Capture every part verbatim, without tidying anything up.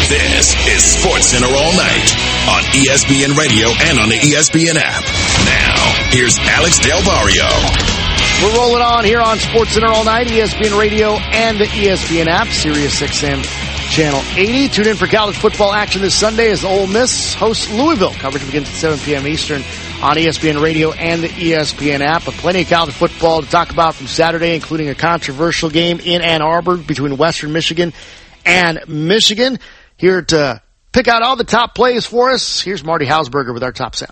This is Sports Center All Night on E S P N Radio and on the E S P N app. Now, here's Alex Del Barrio. We're rolling on here on Sports Center All Night, E S P N Radio and the E S P N app, Sirius X M Channel eighty. Tune in for college football action this Sunday as Ole Miss hosts Louisville. Coverage begins at seven p.m. Eastern on E S P N Radio and the E S P N app. But plenty of college football to talk about from Saturday, including a controversial game in Ann Arbor between Western Michigan and Michigan. Here to pick out all the top plays for us, here's Marty Hausberger with our top sound.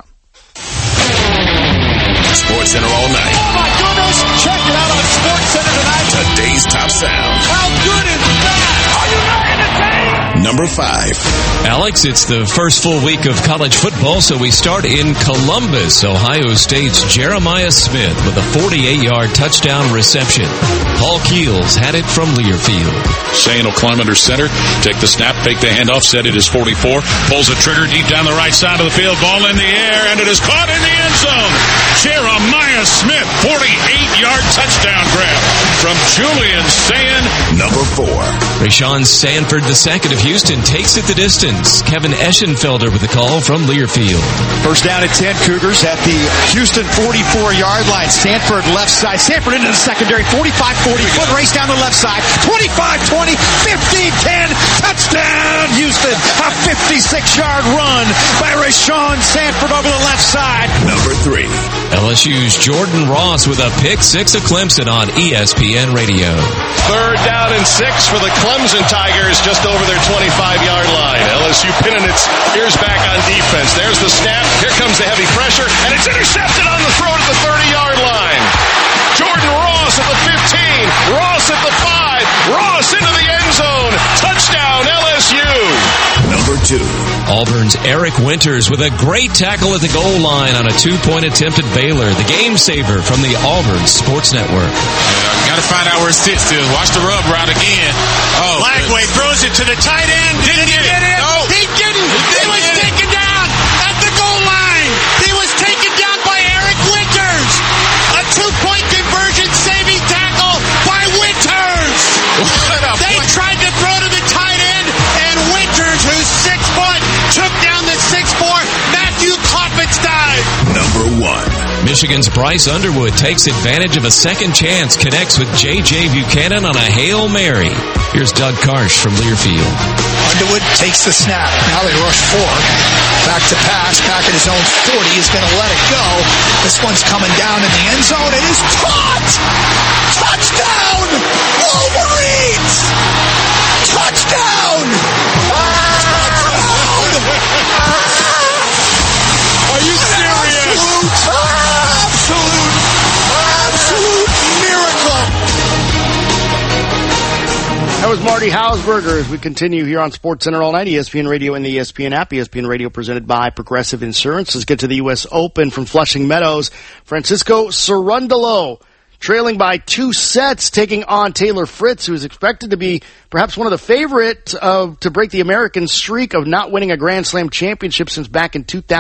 Sports Center All Night. Oh, my goodness! Check it out on Sports Center tonight. Today's top sound. How good is that? Are you not entertained? Number five. Alex, it's the first full week of college football, so we start in Columbus. Ohio State's Jeremiah Smith with a forty-eight-yard touchdown reception. Paul Keels had it from Learfield. Shane will climb under center, take the snap, fake the handoff, set it is forty-four, pulls the trigger deep down the right side of the field, ball in the air, and it is caught in the end zone. Jeremiah Smith, forty-eight-yard touchdown grab from Julian Sayin. Number four. Rashawn Sanford the second of Houston takes it the distance. Kevin Eschenfelder with the call from Learfield. First down at ten, Cougars at the Houston forty-four-yard line. Sanford left side. Sanford into the secondary, forty-five forty. Foot race down the left side. twenty-five twenty, fifteen ten. Touchdown, Houston. A fifty-six-yard run by Rashawn Sanford over the left side. Number three. L S U's Jordan Ross with a pick six of Clemson on E S P N Radio. Third down and six for the Clemson Tigers just over their twenty-five-yard line. L S U pinning its ears back on defense. There's the snap. Here comes the heavy pressure, and it's intercepted on the throw to the thirty-yard line. Jordan Ross at the fifteen. Ross at the five. Ross into the end zone. Touchdown, L S U. Number two. Auburn's Eric Winters with a great tackle at the goal line on a two-point attempt at Baylor. The game saver from the Auburn Sports Network. Yeah, got to find out where it sits still. Watch the rub route again. Oh, Lagway throws it to the tight end. Didn't get it. it. No. He didn't. He, he was taken down at the goal line. He was taken down by Eric Winters. A two-point conversion saving tackle by Winters. What a They play. tried to throw to the tight end, and Winters, who's six foot, took down the six four Matthew Kloppenstein. Number one. Michigan's Bryce Underwood takes advantage of a second chance, connects with J J Buchanan on a Hail Mary. Here's Doug Karsh from Learfield. Underwood takes the snap. Now they rush four. Back to pass. Back at his own forty. He's going to let it go. This one's coming down in the end zone. It is caught! Touchdown! Wolverines! Touchdown! Are you serious? Absolute, absolute, absolute miracle! That was Marty Hausberger as we continue here on Sports Center All Night, E S P N Radio and the E S P N app. E S P N Radio presented by Progressive Insurance. Let's get to the U S Open from Flushing Meadows. Francisco Cerundolo trailing by two sets, taking on Taylor Fritz, who is expected to be perhaps one of the favorites of, to break the American streak of not winning a Grand Slam championship since back in two thousand.